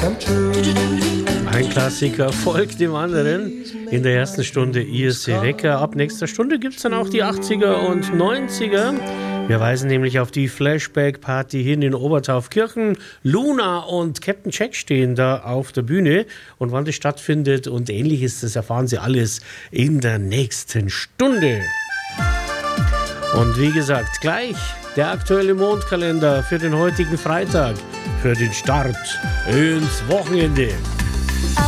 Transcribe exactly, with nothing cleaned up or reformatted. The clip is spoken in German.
Ein Klassiker folgt dem anderen. In der ersten Stunde I S C Wecker. Ab nächster Stunde gibt es dann auch die achtziger und neunziger. Wir weisen nämlich auf die Flashback-Party hin in Obertaufkirchen. Luna und Captain Jack stehen da auf der Bühne. Und wann das stattfindet und ähnliches, das erfahren Sie alles in der nächsten Stunde. Und wie gesagt, gleich der aktuelle Mondkalender für den heutigen Freitag, für den Start ins Wochenende.